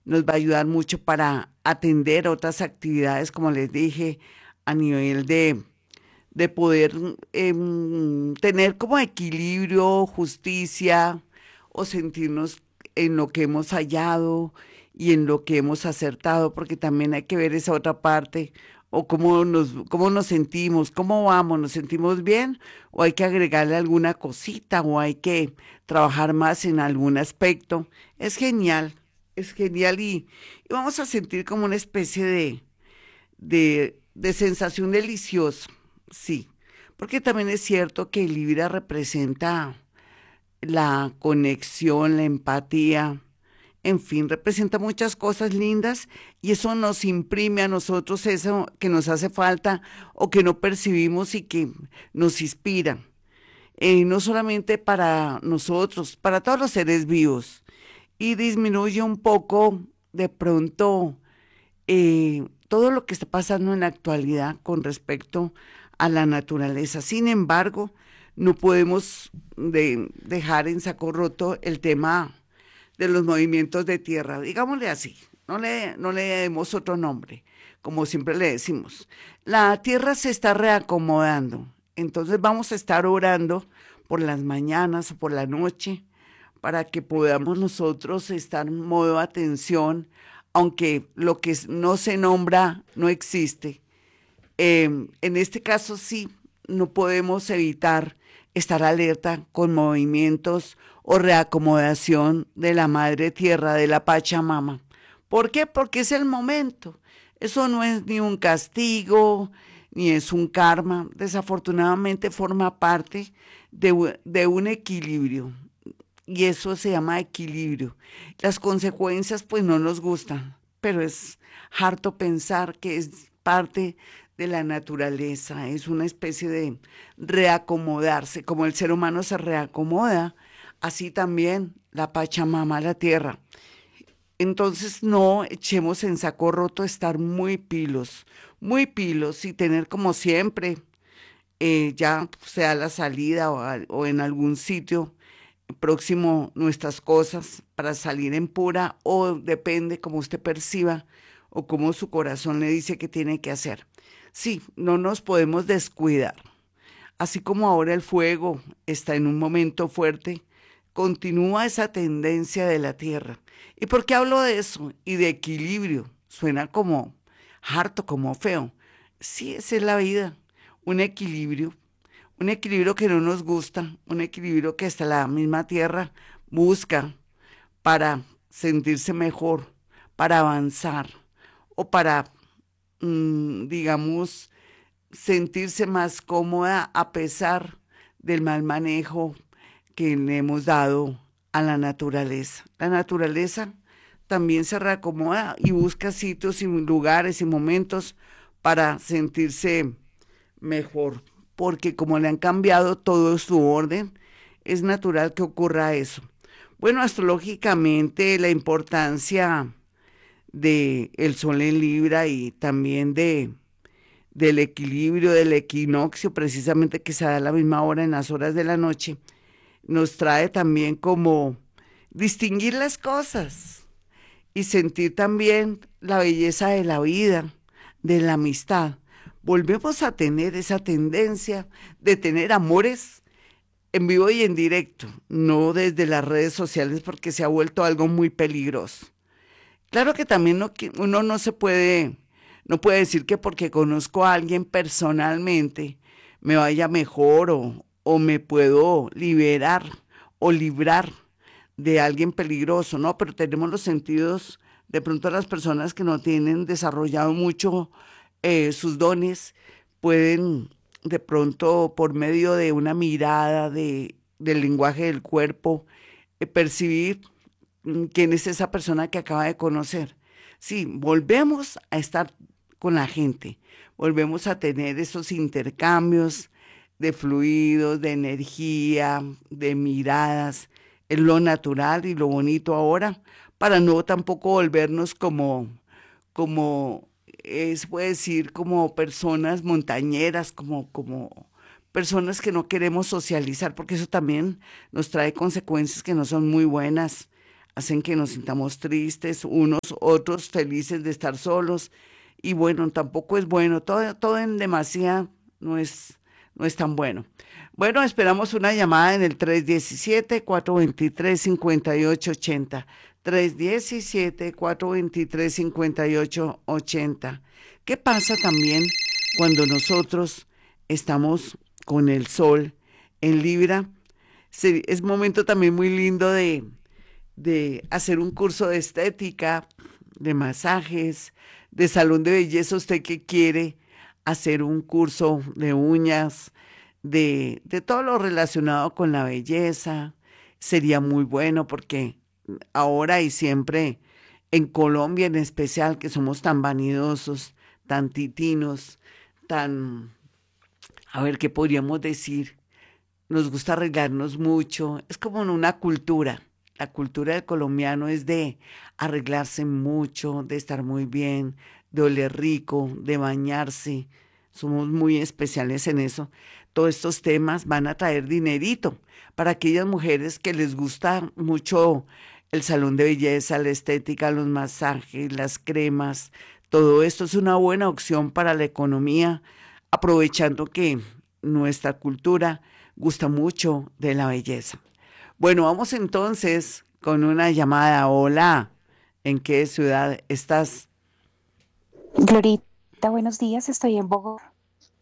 nos va a ayudar mucho para atender otras actividades, como les dije, a nivel de poder tener como equilibrio, justicia o sentirnos en lo que hemos hallado y en lo que hemos acertado, porque también hay que ver esa otra parte, o cómo nos sentimos, cómo vamos, nos sentimos bien, o hay que agregarle alguna cosita, o hay que trabajar más en algún aspecto. Es genial y vamos a sentir como una especie de sensación deliciosa, sí, porque también es cierto que Libra representa la conexión, la empatía, en fin, representa muchas cosas lindas y eso nos imprime a nosotros eso que nos hace falta o que no percibimos y que nos inspira. No solamente para nosotros, para todos los seres vivos. Y disminuye un poco de pronto todo lo que está pasando en la actualidad con respecto a la naturaleza. Sin embargo, no podemos dejar en saco roto el tema de los movimientos de tierra, digámosle así, no le demos otro nombre, como siempre le decimos. La tierra se está reacomodando, entonces vamos a estar orando por las mañanas o por la noche para que podamos nosotros estar en modo de atención, aunque lo que no se nombra no existe. En este caso sí, no podemos evitar estar alerta con movimientos o reacomodación de la madre tierra, de la Pachamama. ¿Por qué? Porque es el momento. Eso no es ni un castigo, ni es un karma. Desafortunadamente forma parte de un equilibrio. Y eso se llama equilibrio. Las consecuencias pues no nos gustan, pero es harto pensar que es parte de la naturaleza, es una especie de reacomodarse, como el ser humano se reacomoda, así también la Pachamama, la tierra. Entonces no echemos en saco roto estar muy pilos y tener como siempre, ya sea la salida o en algún sitio próximo nuestras cosas para salir en pura o depende como usted perciba o como su corazón le dice que tiene que hacer. Sí, no nos podemos descuidar. Así como ahora el fuego está en un momento fuerte, continúa esa tendencia de la Tierra. ¿Y por qué hablo de eso? Y de equilibrio. Suena como harto, como feo. Sí, esa es la vida. Un equilibrio. Un equilibrio que no nos gusta. Un equilibrio que hasta la misma Tierra busca para sentirse mejor, para avanzar o para, digamos, sentirse más cómoda a pesar del mal manejo que le hemos dado a la naturaleza. La naturaleza también se reacomoda y busca sitios y lugares y momentos para sentirse mejor, porque como le han cambiado todo su orden, es natural que ocurra eso. Bueno, astrológicamente la importancia de el sol en Libra y también del equilibrio del equinoccio, precisamente que se da a la misma hora en las horas de la noche, nos trae también como distinguir las cosas y sentir también la belleza de la vida, de la amistad. Volvemos a tener esa tendencia de tener amores en vivo y en directo, no desde las redes sociales porque se ha vuelto algo muy peligroso. Claro que también uno no se puede, no puede decir que porque conozco a alguien personalmente me vaya mejor o me puedo liberar o librar de alguien peligroso, ¿no? Pero tenemos los sentidos, de pronto las personas que no tienen desarrollado mucho sus dones, pueden de pronto por medio de una mirada, del lenguaje del cuerpo, percibir quién es esa persona que acaba de conocer. Sí, volvemos a estar con la gente, volvemos a tener esos intercambios de fluidos, de energía, de miradas, es lo natural y lo bonito ahora, para no tampoco volvernos se puede decir, como personas montañeras, como personas que no queremos socializar, porque eso también nos trae consecuencias que no son muy buenas. hacen que nos sintamos tristes, unos, otros felices de estar solos. Y bueno, tampoco es bueno, todo en demasía no es tan bueno. Bueno, esperamos una llamada en el 317-423-5880. 317-423-5880. ¿Qué pasa también cuando nosotros estamos con el sol en Libra? Es momento también muy lindo de hacer un curso de estética, de masajes, de salón de belleza. Usted que quiere hacer un curso de uñas, de todo lo relacionado con la belleza, sería muy bueno porque ahora y siempre en Colombia en especial, que somos tan vanidosos, tan titinos, tan, a ver, ¿qué podríamos decir? Nos gusta arreglarnos mucho, es como en una cultura. La cultura del colombiano es de arreglarse mucho, de estar muy bien, de oler rico, de bañarse. Somos muy especiales en eso. Todos estos temas van a traer dinerito para aquellas mujeres que les gusta mucho el salón de belleza, la estética, los masajes, las cremas. Todo esto es una buena opción para la economía, aprovechando que nuestra cultura gusta mucho de la belleza. Bueno, vamos entonces con una llamada. Hola, ¿en qué ciudad estás? Glorita, buenos días, estoy en Bogotá.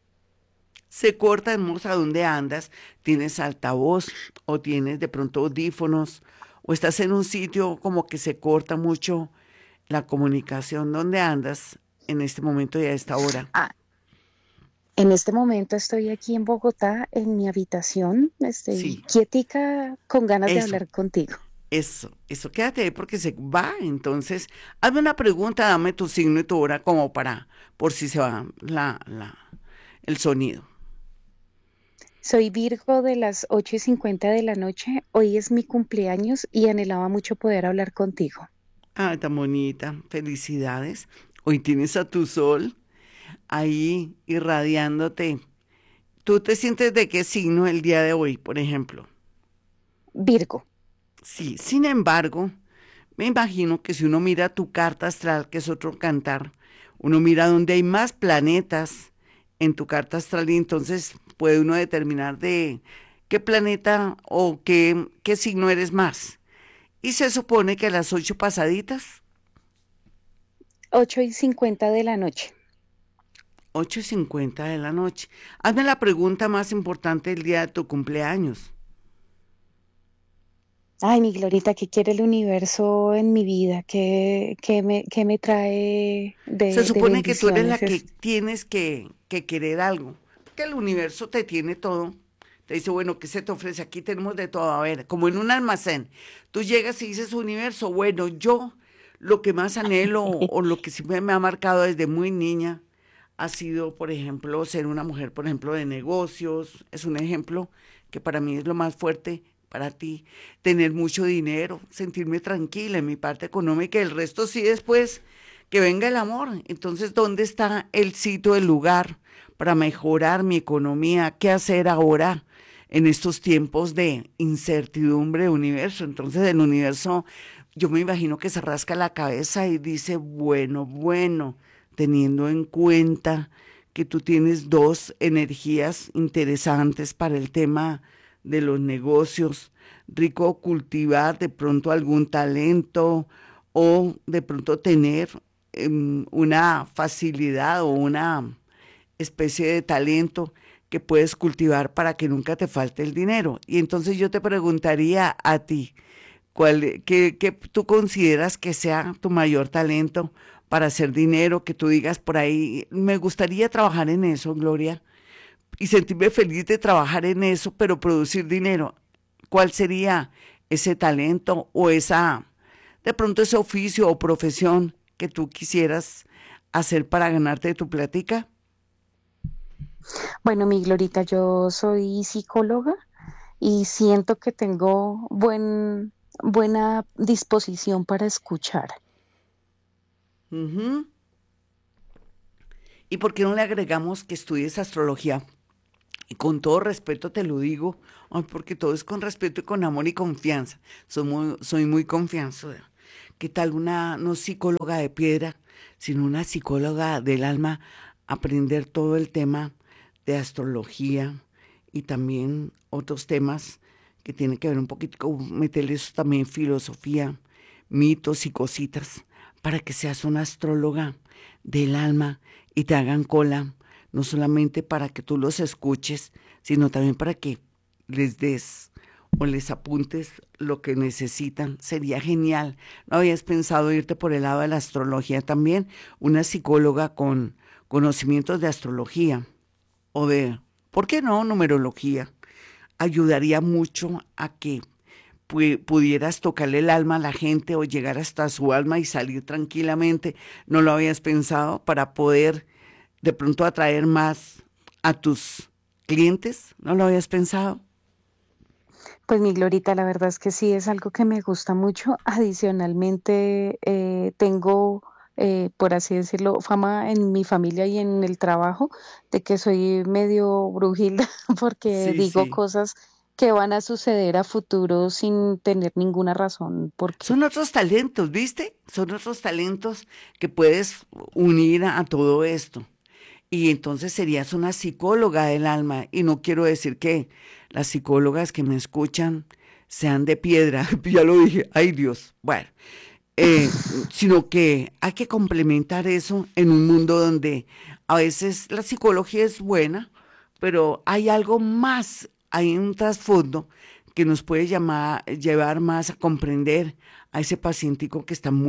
Se corta, hermosa, ¿dónde andas? ¿Tienes altavoz o tienes de pronto audífonos o estás en un sitio como que se corta mucho la comunicación? ¿Dónde andas en este momento y a esta hora? Ah, en este momento estoy aquí en Bogotá, en mi habitación, estoy Sí, quietica con ganas de eso. hablar contigo. Eso, quédate ahí porque se va. Entonces, hazme una pregunta, dame tu signo y tu hora como para, por si se va el sonido. Soy Virgo de las 8:50 de la noche, hoy es mi cumpleaños y anhelaba mucho poder hablar contigo. Ah, tan bonita, felicidades. Hoy tienes a tu sol ahí irradiándote. ¿Tú te sientes de qué signo el día de hoy, por ejemplo? Virgo, Sí, sin embargo, me imagino que si uno mira tu carta astral, que es otro cantar, uno mira dónde hay más planetas en tu carta astral y entonces puede uno determinar de qué planeta o qué signo eres más. Y se supone que a las 8 pasaditas, 8:50 de la noche. 8:50 de la noche, hazme la pregunta más importante el día de tu cumpleaños. Ay, mi Glorita, ¿qué quiere el universo en mi vida? ¿Qué me trae Se de supone que tú eres la bendiciones? que tienes que querer algo, que el universo te tiene todo. Te dice, bueno, ¿qué se te ofrece? Aquí tenemos de todo. A ver, como en un almacén. Tú llegas y dices, universo, bueno, yo lo que más anhelo o lo que siempre me ha marcado desde muy niña ha sido, por ejemplo, ser una mujer, por ejemplo, de negocios. Es un ejemplo que para mí es lo más fuerte, para ti. Tener mucho dinero, sentirme tranquila en mi parte económica. El resto sí después que venga el amor. Entonces, ¿dónde está el sitio, el lugar para mejorar mi economía? ¿Qué hacer ahora en estos tiempos de incertidumbre de universo? Entonces, el universo, yo me imagino que se rasca la cabeza y dice, bueno, teniendo en cuenta que tú tienes dos energías interesantes para el tema de los negocios, rico cultivar de pronto algún talento o de pronto tener una facilidad o una especie de talento que puedes cultivar para que nunca te falte el dinero. Y entonces yo te preguntaría a ti, qué tú consideras que sea tu mayor talento para hacer dinero, que tú digas por ahí, me gustaría trabajar en eso, Gloria, y sentirme feliz de trabajar en eso, pero producir dinero. ¿Cuál sería ese talento o de pronto ese oficio o profesión que tú quisieras hacer para ganarte tu plática? Bueno, mi Glorita, yo soy psicóloga y siento que tengo buena disposición para escuchar. Ujú. ¿Y por qué no le agregamos que estudies astrología Y con todo respeto te lo digo, ay, porque todo es con respeto y con amor y confianza. Soy muy confianzuda. ¿Qué tal una no psicóloga de piedra, sino una psicóloga del alma, aprender todo el tema de astrología y también otros temas que tienen que ver un poquito con meterle eso también filosofía, mitos y cositas, para que seas una astróloga del alma y te hagan cola, no solamente para que tú los escuches, sino también para que les des o les apuntes lo que necesitan. Sería genial. ¿No habías pensado irte por el lado de la astrología también? Una psicóloga con conocimientos de astrología o de, ¿por qué no? Numerología. Ayudaría mucho a que pudieras tocarle el alma a la gente o llegar hasta su alma y salir tranquilamente. ¿No lo habías pensado para poder de pronto atraer más a tus clientes? ¿No lo habías pensado? Pues mi Glorita, la verdad es que sí, es algo que me gusta mucho. Adicionalmente, tengo, por así decirlo, fama en mi familia y en el trabajo de que soy medio brujilda porque Sí, digo sí. cosas que van a suceder a futuro sin tener ninguna razón por qué. Son otros talentos, ¿viste? Son otros talentos que puedes unir a todo esto. Y entonces serías una psicóloga del alma. Y no quiero decir que las psicólogas que me escuchan sean de piedra, ya lo dije, ay Dios. Bueno, eh, sino que hay que complementar eso en un mundo donde a veces la psicología es buena, pero hay algo más, hay un trasfondo que nos puede llevar más a comprender a ese pacientico que está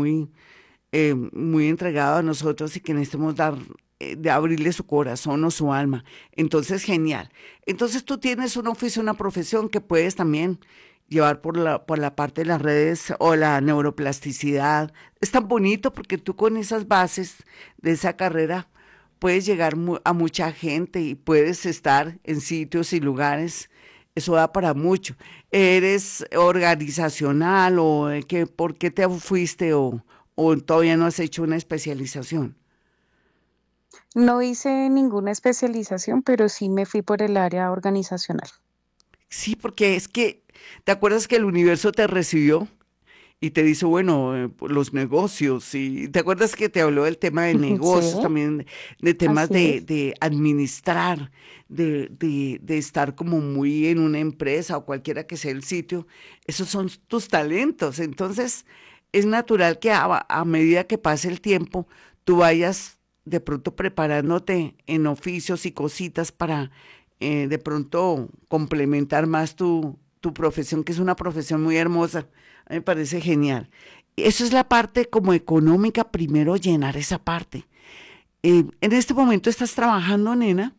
muy entregado a nosotros y que necesitamos dar, de abrirle su corazón o su alma. Entonces, genial. Entonces, tú tienes un oficio, una profesión que puedes también llevar por la parte de las redes o la neuroplasticidad. Es tan bonito porque tú con esas bases de esa carrera puedes llegar a mucha gente y puedes estar en sitios y lugares. Eso da para mucho. ¿Eres organizacional o por qué te fuiste o todavía no has hecho una especialización? No hice ninguna especialización, pero sí me fui por el área organizacional. Sí, porque es que, ¿te acuerdas que el universo te recibió y te dice, bueno, los negocios? Y te acuerdas que te habló del tema de Sí, negocios, también de temas así es. de administrar, de estar como muy en una empresa o cualquiera que sea el sitio? Esos son tus talentos. Entonces, es natural que a medida que pase el tiempo, tú vayas de pronto preparándote en oficios y cositas para de pronto complementar más tu profesión, que es una profesión muy hermosa. A mí me parece genial. Eso es la parte como económica, primero llenar esa parte. En este momento estás trabajando, nena,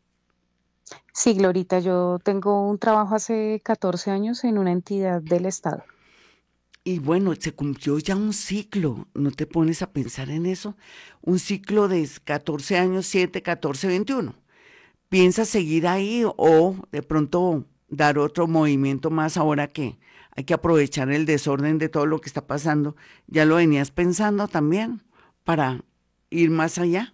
Sí, Glorita, yo tengo un trabajo hace 14 años en una entidad del Estado. y bueno, se cumplió ya un ciclo. ¿No te pones a pensar en eso? Un ciclo de 14 años, 7, 14, 21. ¿Piensas seguir ahí o de pronto dar otro movimiento más ahora que hay que aprovechar el desorden de todo lo que está pasando? ¿Ya lo venías pensando también para ir más allá?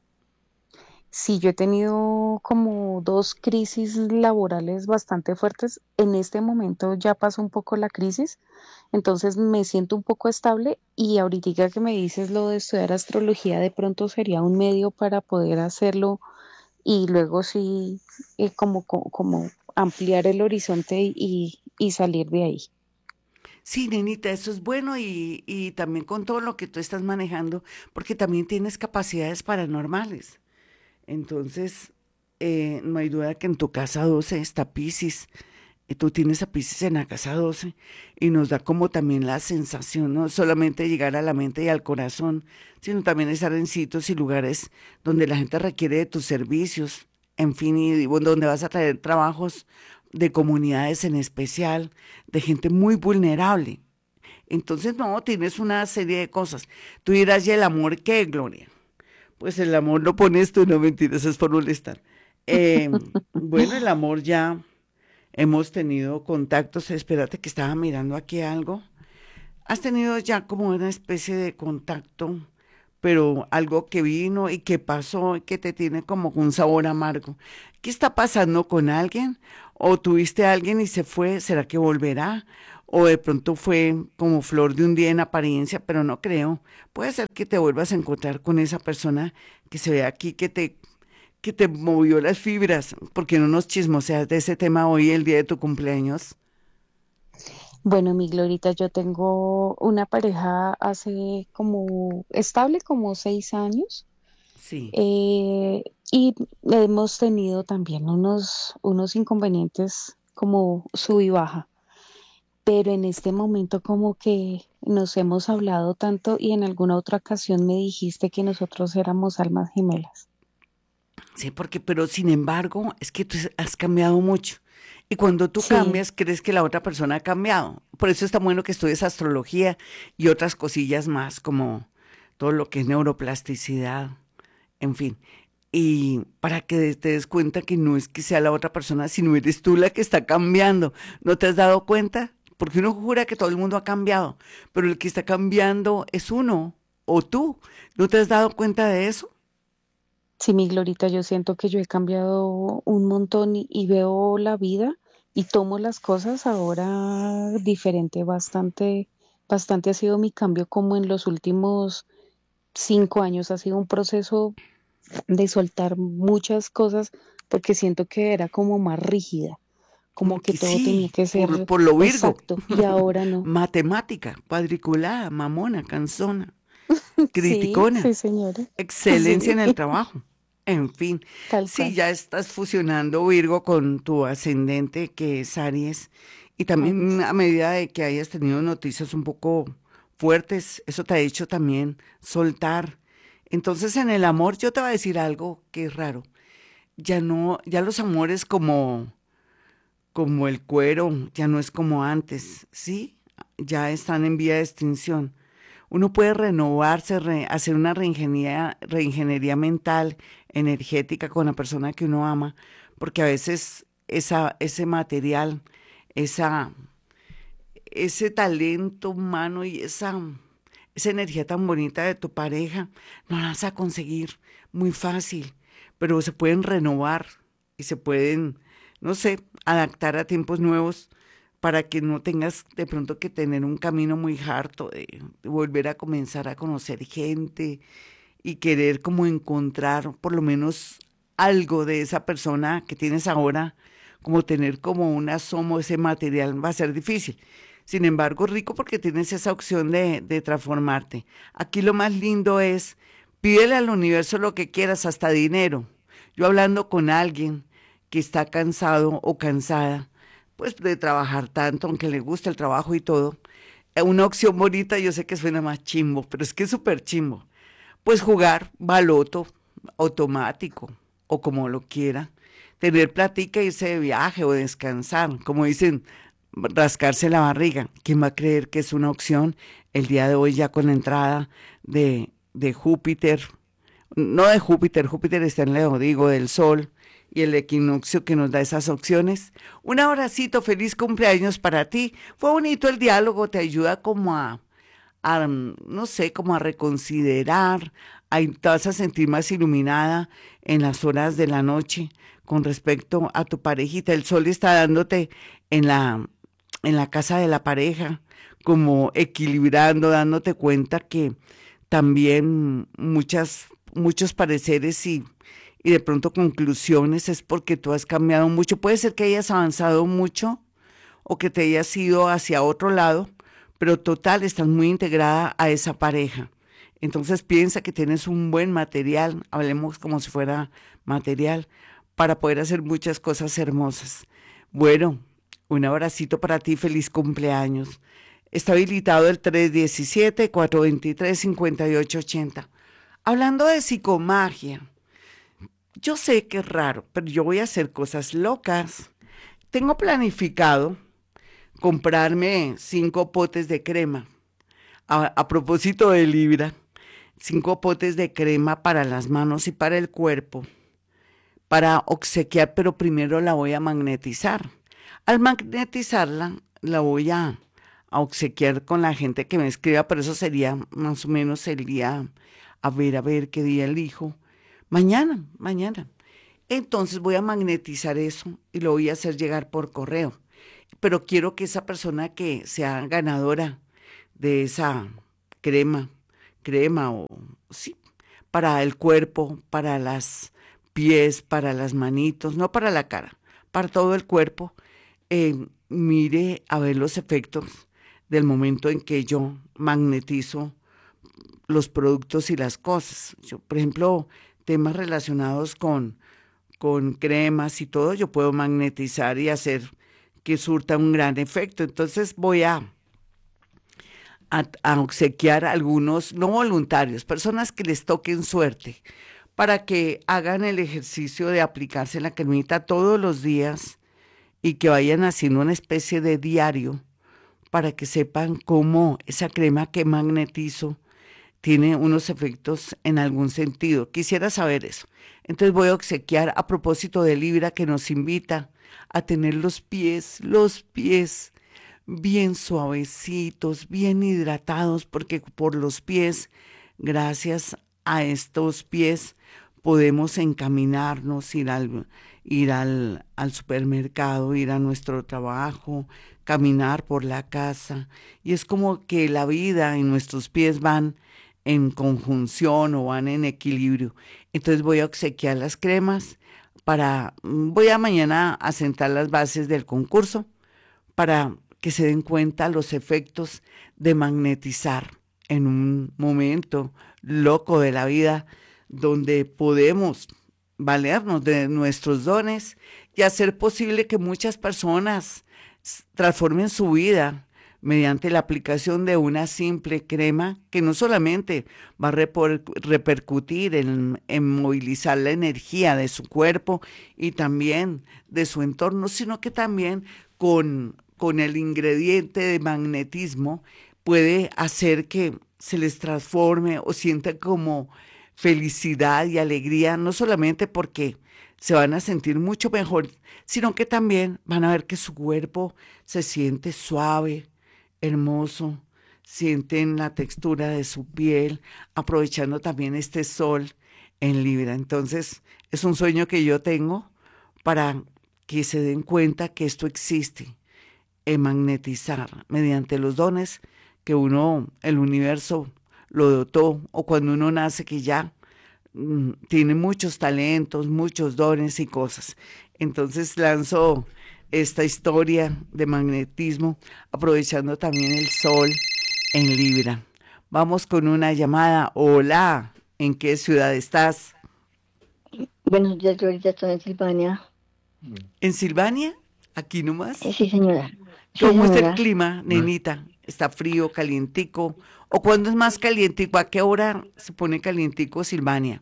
Sí, yo he tenido como dos crisis laborales bastante fuertes. En este momento ya pasó un poco la crisis, entonces me siento un poco estable y ahorita que me dices lo de estudiar astrología, de pronto sería un medio para poder hacerlo y luego sí, como ampliar el horizonte y salir de ahí. Sí, nenita, eso es bueno y también con todo lo que tú estás manejando, porque también tienes capacidades paranormales. Entonces, no hay duda que en tu casa 12 está Piscis. Tú tienes a Piscis en la casa 12 y nos da como también la sensación, no solamente llegar a la mente y al corazón, sino también estar en sitios y lugares donde la gente requiere de tus servicios, en fin, y bueno, donde vas a traer trabajos de comunidades en especial, de gente muy vulnerable. Entonces, no, tienes una serie de cosas. Tú dirás, ¿y el amor qué, Gloria? Pues el amor lo pones tú, no mentiras, es por molestar. Eh, bueno, el amor ya hemos tenido contactos. Espérate que estaba mirando aquí algo. ¿Has tenido ya como una especie de contacto pero algo que vino y que pasó y que te tiene como un sabor amargo. ¿Qué está pasando con alguien? ¿O tuviste a alguien y se fue? ¿Será que volverá? O de pronto fue como flor de un día en apariencia, pero no creo. Puede ser que te vuelvas a encontrar con esa persona que se ve aquí, que te movió las fibras. ¿Por qué no nos chismoseas de ese tema hoy, el día de tu cumpleaños? Bueno, mi Glorita, yo tengo una pareja hace como estable como 6 años. Sí. eh, y hemos tenido también unos inconvenientes como sub y baja, pero en este momento como que nos hemos hablado tanto y en alguna otra ocasión me dijiste que nosotros éramos almas gemelas. Sí, porque, pero sin embargo, es que tú has cambiado mucho. Y cuando tú Sí, cambias, crees que la otra persona ha cambiado. Por eso está bueno que estudies astrología y otras cosillas más, como todo lo que es neuroplasticidad, en fin. Y para que te des cuenta que no es que sea la otra persona, sino eres tú la que está cambiando. ¿No te has dado cuenta? Porque uno jura que todo el mundo ha cambiado, pero el que está cambiando es uno o tú. ¿No te has dado cuenta de eso? sí, mi Glorita, yo siento que yo he cambiado un montón y veo la vida y tomo las cosas ahora diferente, bastante, bastante ha sido mi cambio como en los últimos 5 años, ha sido un proceso de soltar muchas cosas porque siento que era como más rígida, como Como que que todo tenía sí, que ser por lo Virgo. exacto y ahora no. Matemática, cuadriculada, mamona, cansona, Sí, criticona, sí, señora. excelencia Sí, en el trabajo. En fin, tal sí, cual. ya estás fusionando Virgo con tu ascendente, que es Aries. Y también Aries. a medida de que hayas tenido noticias un poco fuertes, eso te ha hecho también soltar. Entonces, en el amor, yo te voy a decir algo que es raro. Ya no, ya los amores como el cuero, ya no es como antes, ¿sí? Ya están en vía de extinción. Uno puede renovarse, hacer una reingeniería mental, energética con la persona que uno ama, porque a veces ese material, esa, ese talento humano y esa energía tan bonita de tu pareja, no la vas a conseguir muy fácil, pero se pueden renovar y se pueden, no sé, adaptar a tiempos nuevos para que no tengas de pronto que tener un camino muy harto de volver a comenzar a conocer gente y querer como encontrar por lo menos algo de esa persona que tienes ahora, como tener como un asomo, ese material va a ser difícil. Sin embargo, rico porque tienes esa opción de transformarte. Aquí lo más lindo es, pídele al universo lo que quieras, hasta dinero. Yo hablando con alguien que está cansado o cansada, pues de trabajar tanto, aunque le gusta el trabajo y todo, una opción bonita, yo sé que suena más chimbo, pero es que es súper chimbo. Pues jugar baloto automático o como lo quiera. Tener platica, irse de viaje o descansar. Como dicen, rascarse la barriga. ¿Quién va a creer que es una opción el día de hoy ya con la entrada de Júpiter? No de Júpiter, Júpiter está en Leo, digo, del Sol y el equinoccio que nos da esas opciones. Un abracito, feliz cumpleaños para ti. Fue bonito el diálogo, te ayuda como no sé, como a reconsiderar, te vas a sentir más iluminada en las horas de la noche con respecto a tu parejita. El sol está dándote en en la casa de la pareja, como equilibrando, dándote cuenta que también muchos pareceres y de pronto conclusiones es porque tú has cambiado mucho. Puede ser que hayas avanzado mucho o que te hayas ido hacia otro lado, pero total, estás muy integrada a esa pareja. Entonces piensa que tienes un buen material, hablemos como si fuera material, para poder hacer muchas cosas hermosas. Bueno, un abracito para ti, feliz cumpleaños. Está habilitado el 317-423-5880. Hablando de psicomagia, yo sé que es raro, pero yo voy a hacer cosas locas. Tengo planificado comprarme 5 potes de crema. A propósito de Libra, 5 potes de crema para las manos y para el cuerpo, para obsequiar, pero primero la voy a magnetizar. Al magnetizarla, la voy a obsequiar con la gente que me escriba, pero eso sería más o menos el día a ver qué día elijo. Mañana, mañana. Entonces voy a magnetizar eso y lo voy a hacer llegar por correo. Pero quiero que esa persona que sea ganadora de esa crema, crema o sí, para el cuerpo, para las pies, para las manitos, no para la cara, para todo el cuerpo, mire a ver los efectos del momento en que yo magnetizo los productos y las cosas. Yo, por ejemplo, temas relacionados con cremas y todo, yo puedo magnetizar y hacer que surta un gran efecto. Entonces voy a obsequiar a algunos no voluntarios, personas que les toquen suerte, para que hagan el ejercicio de aplicarse la cremita todos los días y que vayan haciendo una especie de diario para que sepan cómo esa crema que magnetizo tiene unos efectos en algún sentido. Quisiera saber eso. Entonces voy a obsequiar a propósito de Libra que nos invita a tener los pies bien suavecitos, bien hidratados, porque por los pies, gracias a estos pies, podemos encaminarnos, ir al supermercado, ir a nuestro trabajo, caminar por la casa. Y es como que la vida y nuestros pies van en conjunción o van en equilibrio. Entonces voy a obsequiar las cremas voy a mañana a sentar las bases del concurso para que se den cuenta los efectos de magnetizar en un momento loco de la vida donde podemos valernos de nuestros dones y hacer posible que muchas personas transformen su vida mediante la aplicación de una simple crema que no solamente va a repercutir en movilizar la energía de su cuerpo y también de su entorno, sino que también con el ingrediente de magnetismo puede hacer que se les transforme o sientan como felicidad y alegría, no solamente porque se van a sentir mucho mejor, sino que también van a ver que su cuerpo se siente suave, hermoso, sienten la textura de su piel, aprovechando también este sol en Libra. Entonces, es un sueño que yo tengo para que se den cuenta que esto existe, magnetizar mediante los dones que uno, el universo lo dotó, o cuando uno nace que ya tiene muchos talentos, muchos dones y cosas. Entonces lanzo esta historia de magnetismo, aprovechando también el sol en Libra. Vamos con una llamada. Hola, ¿en qué ciudad estás? Buenos días, yo ahorita estoy en Silvania. ¿En Silvania? ¿Aquí nomás? Sí, señora. Sí, ¿Cómo está el señora. clima, nenita? ¿Está frío, calientico? ¿O cuándo es más calientico? ¿A qué hora se pone calientico Silvania?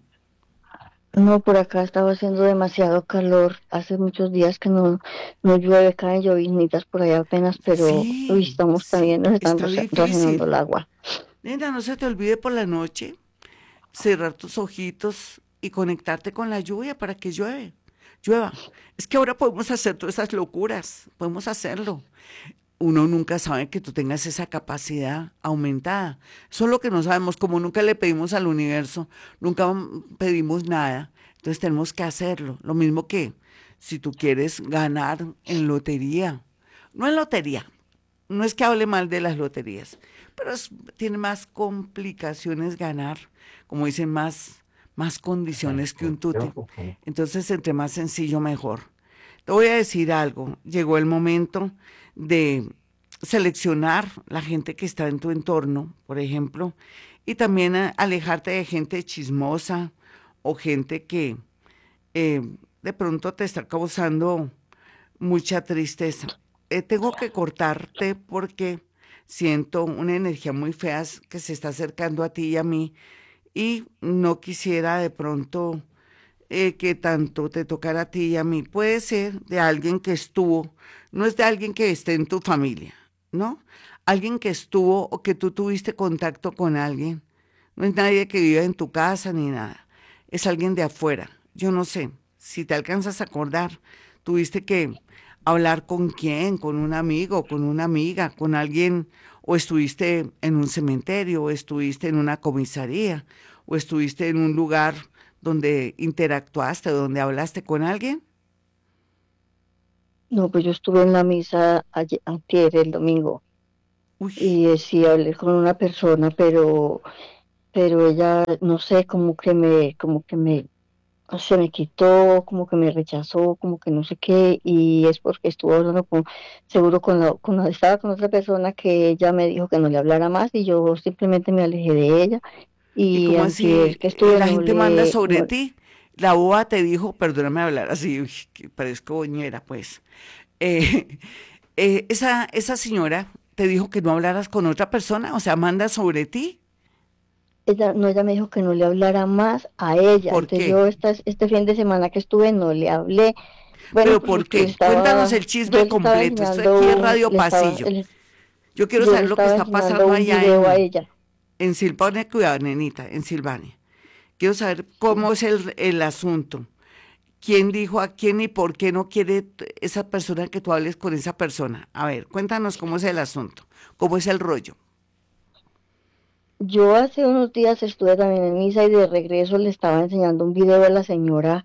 No, por acá estaba haciendo demasiado calor. Hace muchos días que no llueve, caen lloviznitas por allá apenas, pero uy, Sí, estamos sí, también, nos están está racionando difícil. el agua. Nena, no se te olvide por la noche cerrar tus ojitos y conectarte con la lluvia para que llueva. Es que ahora podemos hacer todas esas locuras, podemos hacerlo. Uno nunca sabe que tú tengas esa capacidad aumentada. Eso es lo que no sabemos, como nunca le pedimos al universo, nunca pedimos nada, entonces tenemos que hacerlo. Lo mismo que si tú quieres ganar en lotería, no en lotería, no es que hable mal de las loterías, pero tiene más complicaciones ganar, como dicen, más condiciones que un tute. Entonces, entre más sencillo, mejor. Te voy a decir algo, llegó el momento de seleccionar la gente que está en tu entorno, por ejemplo, y también alejarte de gente chismosa o gente que eh, de pronto te está causando mucha tristeza. Tengo que cortarte porque siento una energía muy fea que se está acercando a ti y a mí y no quisiera de pronto que tanto te tocara a ti y a mí. Puede ser de alguien que estuvo, no es de alguien que esté en tu familia, ¿no? Alguien que estuvo o que tú tuviste contacto con alguien. No es nadie que vive en tu casa ni nada. Es alguien de afuera. Yo no sé si te alcanzas a acordar. Tuviste que hablar con quién, con un amigo, con una amiga, con alguien, o estuviste en un cementerio, o estuviste en una comisaría, o estuviste en un lugar donde interactuaste, donde hablaste con alguien. No, pues yo estuve en la misa antier, el domingo, Uy, y sí hablé con una persona, pero ella, no sé, se me quitó, como que me rechazó, como que no sé qué, y es porque estuvo hablando seguro estaba con otra persona que ella me dijo que no le hablara más y yo simplemente me alejé de ella ¿y y cómo antier así que estuve la no gente manda le, sobre no, ti? La boa te dijo, perdóname hablar así, uy, que parezco boñera, pues. Eh, esa señora te dijo que no hablaras con otra persona, o sea, manda sobre ti. ella me dijo que no le hablara más a ella, ¿Por entonces qué? yo este fin de semana que estuve no le hablé, bueno, ¿Pero pues por porque qué? Cuéntanos el yo chisme le estaba completo. Esto aquí es enseñando, Radio Pasillo. Yo quiero yo le saber lo que estaba está enseñando pasando un allá video a ella. en Silvania, cuidado, nenita, en Silvania. Quiero saber cómo es el asunto. ¿Quién dijo a quién y por qué no quiere esa persona que tú hables con esa persona? A ver, cuéntanos cómo es el asunto, cómo es el rollo. Yo hace unos días estuve también en misa y de regreso le estaba enseñando un video a la señora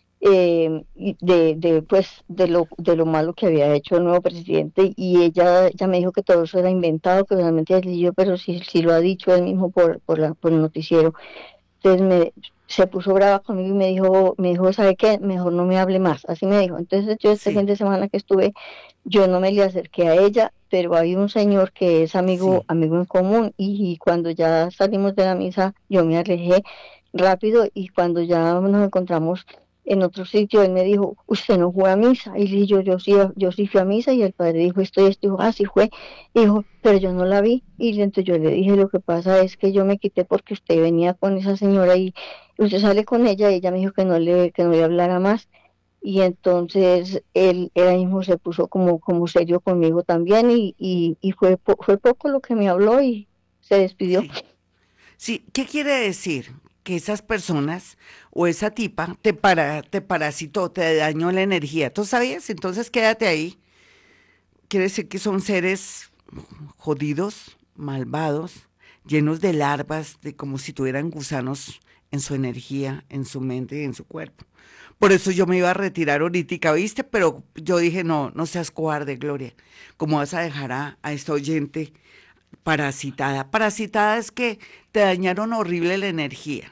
pues de lo malo que había hecho el nuevo presidente y ella me dijo que todo eso era inventado, que realmente y yo, pero sí lo ha dicho él mismo por el noticiero. Entonces se puso brava conmigo y me dijo, ¿sabe qué? Mejor no me hable más. Así me dijo. Entonces yo este fin Sí, de semana que estuve, yo no me le acerqué a ella, pero hay un señor que es sí, amigo en común y cuando ya salimos de la misa, yo me alejé rápido y cuando ya nos encontramos en otro sitio, él me dijo, usted no fue a misa. Y le dije yo sí fui a misa y el padre dijo esto y esto, dijo, ah, sí fue. Dijo, pero yo no la vi. Y entonces yo le dije, lo que pasa es que yo me quité porque usted venía con esa señora y usted sale con ella y ella me dijo que no le hablara más. Y entonces él ahí mismo se puso como serio conmigo también y fue poco lo que me habló y se despidió. sí. Sí, ¿qué quiere decir? Que esas personas o esa tipa te parasitó, te dañó la energía. ¿Tú sabías? Entonces quédate ahí. Quiere decir que son seres jodidos, malvados, llenos de larvas, de como si tuvieran gusanos en su energía, en su mente y en su cuerpo. Por eso yo me iba a retirar ahorita, ¿viste? Pero yo dije, no, no seas cobarde, Gloria. ¿Cómo vas a dejar a esta oyente parasitada? Parasitada es que te dañaron horrible la energía.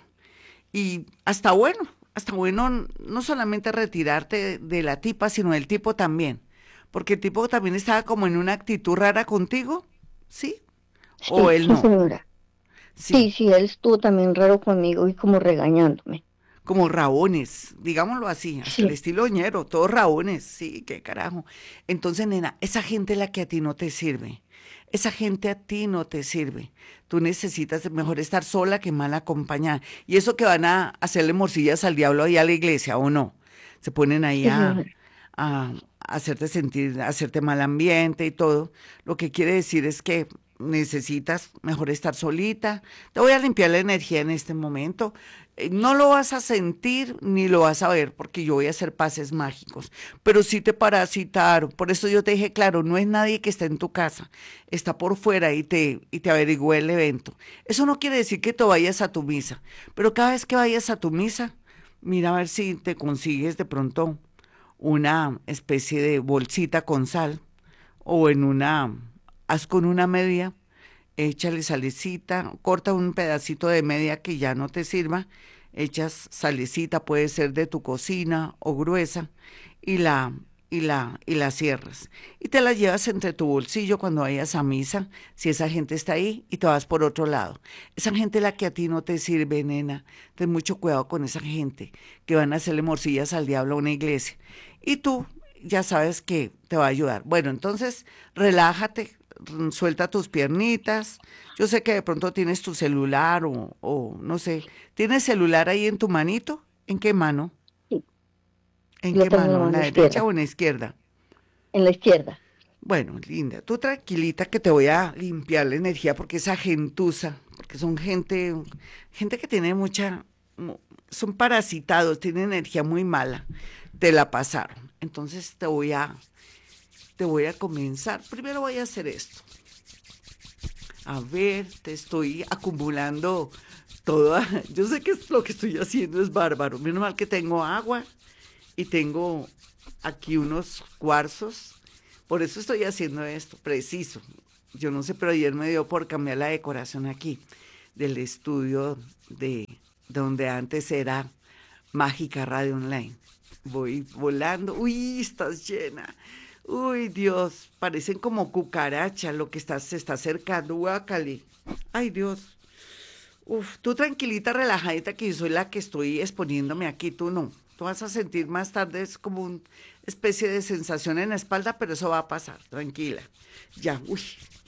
Y hasta bueno no solamente retirarte de la tipa, sino del tipo también. Porque el tipo también estaba como en una actitud rara contigo, ¿sí? O Sí, él sí, no, señora. sí. Sí, él estuvo también raro conmigo y como regañándome. Como rabones, digámoslo así, hasta el Sí, estilo ñero, todos rabones, sí, qué carajo. Entonces, nena, esa gente es la que a ti no te sirve. Esa gente a ti no te sirve. Tú necesitas mejor estar sola que mal acompañada. Y eso que van a hacerle morcillas al diablo ahí a la iglesia, ¿o no? Se ponen ahí sí, señora. a hacerte sentir, a hacerte mal ambiente y todo. Lo que quiere decir es que necesitas mejor estar solita. Te voy a limpiar la energía en este momento. No lo vas a sentir ni lo vas a ver porque yo voy a hacer pases mágicos, pero sí te parasitaron. Por eso yo te dije, claro, no es nadie que está en tu casa, está por fuera y te averiguó el evento. Eso no quiere decir que te vayas a tu misa, pero cada vez que vayas a tu misa, mira a ver si te consigues de pronto una especie de bolsita con sal o haz con una media, échale salecita, corta un pedacito de media que ya no te sirva, echas salecita, puede ser de tu cocina o gruesa, y la cierras. Y te la llevas entre tu bolsillo cuando vayas a misa, si esa gente está ahí, y te vas por otro lado. Esa gente es la que a ti no te sirve, nena. Ten mucho cuidado con esa gente que van a hacerle morcillas al diablo a una iglesia. Y tú ya sabes que te va a ayudar. Bueno, entonces relájate, suelta tus piernitas. Yo sé que de pronto tienes tu celular o no sé. ¿Tienes celular ahí en tu manito? ¿En qué mano? Sí, ¿En lo qué tengo en la mano? ¿En la mano derecha o izquierda, en la izquierda? en la izquierda. Bueno, linda, tú tranquilita que te voy a limpiar la energía porque esa gentuza, porque son gente que tiene son parasitados, tienen energía muy mala, te la pasaron. Entonces te voy a comenzar. Primero voy a hacer esto. A ver, te estoy acumulando yo sé que lo que estoy haciendo es bárbaro. Menos mal que tengo agua y tengo aquí unos cuarzos. Por eso estoy haciendo esto, preciso. Yo no sé, pero ayer me dio por cambiar la decoración aquí del estudio de donde antes era Mágica Radio Online. Voy volando. Uy, estás llena. Uy, Dios, parecen como cucarachas lo que se está acercando. Guácale. Ay, Dios. Uf, tú tranquilita, relajadita, que yo soy la que estoy exponiéndome aquí, tú no. Tú vas a sentir más tarde, es como una especie de sensación en la espalda, pero eso va a pasar, tranquila. Ya, uy,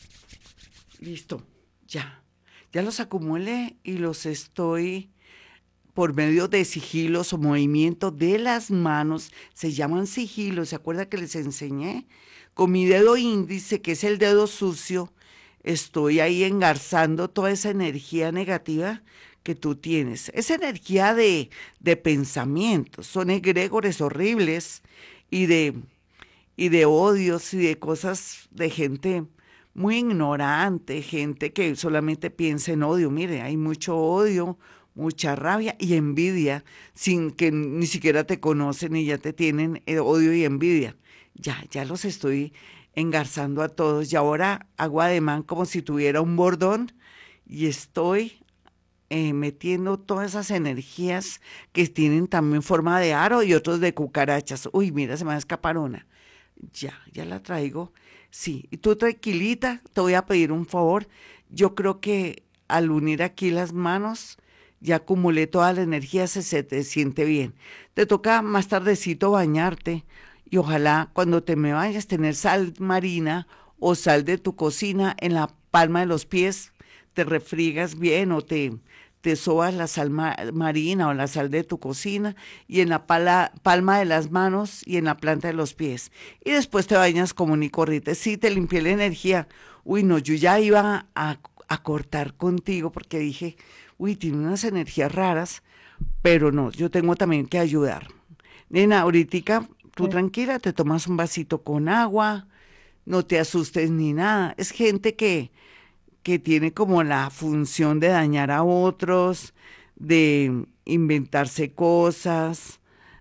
listo, ya. Ya los acumulé y los estoy por medio de sigilos o movimiento de las manos, se llaman sigilos, ¿se acuerda que les enseñé? Con mi dedo índice, que es el dedo sucio, estoy ahí engarzando toda esa energía negativa que tú tienes. Esa energía de pensamientos, son egregores horribles y de odios y de cosas de gente muy ignorante, gente que solamente piensa en odio. Mire, hay mucho odio, mucha rabia y envidia, sin que ni siquiera te conocen y ya te tienen odio y envidia. Ya los estoy engarzando a todos y ahora hago ademán como si tuviera un bordón y estoy metiendo todas esas energías que tienen también forma de aro y otros de cucarachas. Uy, mira, se me va a escapar una. Ya la traigo. Sí, y tú tranquilita, te voy a pedir un favor. Yo creo que al unir aquí las manos, ya acumulé toda la energía, se te siente bien. Te toca más tardecito bañarte y ojalá cuando te me vayas tener sal marina o sal de tu cocina en la palma de los pies, te refriegas bien o te sobas la sal marina o la sal de tu cocina y en la palma de las manos y en la planta de los pies. Y después te bañas común y corriente. Sí, te limpié la energía. Uy, no, yo ya iba a cortar contigo porque dije, uy, tiene unas energías raras, pero no, yo tengo también que ayudar. Nena, ahorita tú tranquila, te tomas un vasito con agua, no te asustes ni nada. Es gente que tiene como la función de dañar a otros, de inventarse cosas,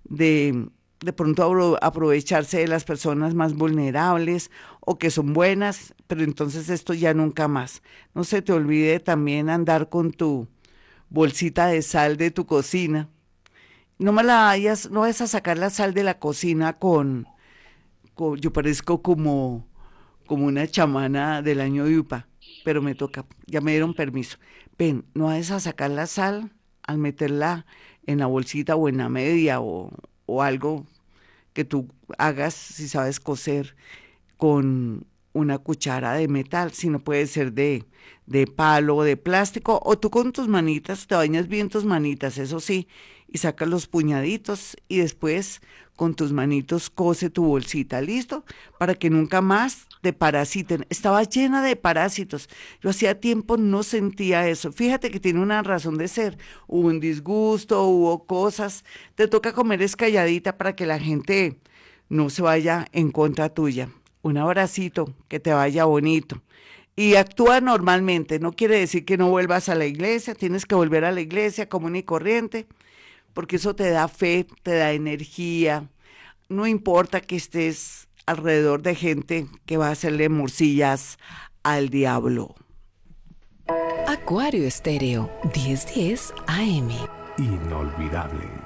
de pronto aprovecharse de las personas más vulnerables o que son buenas, pero entonces esto ya nunca más. No se te olvide también andar con tu bolsita de sal de tu cocina. No me la vayas, no vas a sacar la sal de la cocina yo parezco como una chamana del año de Upa, pero me toca, ya me dieron permiso. Ven, no vas a sacar la sal al meterla en la bolsita o en la media o algo que tú hagas si sabes coser con una cuchara de metal, si no puede ser de palo o de plástico, o tú con tus manitas, te bañas bien tus manitas, eso sí, y sacas los puñaditos y después con tus manitos cose tu bolsita, ¿listo? Para que nunca más te parasiten. Estaba llena de parásitos. Yo hacía tiempo no sentía eso. Fíjate que tiene una razón de ser. Hubo un disgusto, hubo cosas. Te toca comer escalladita para que la gente no se vaya en contra tuya. Un abracito, que te vaya bonito. Y actúa normalmente, no quiere decir que no vuelvas a la iglesia, tienes que volver a la iglesia común y corriente, porque eso te da fe, te da energía. No importa que estés alrededor de gente que va a hacerle morcillas al diablo. Acuario Estéreo, 1010 AM. Inolvidable.